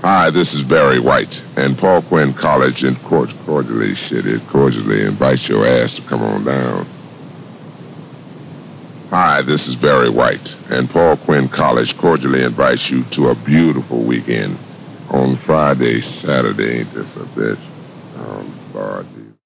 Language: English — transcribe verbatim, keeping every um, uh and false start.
Hi, this is Barry White, and Paul Quinn College in Cord- cordially, shit, it cordially invites your ass to come on down. Hi, this is Barry White, and Paul Quinn College cordially invites you to a beautiful weekend on Friday, Saturday, ain't this a bitch? Um, Lord Jesus.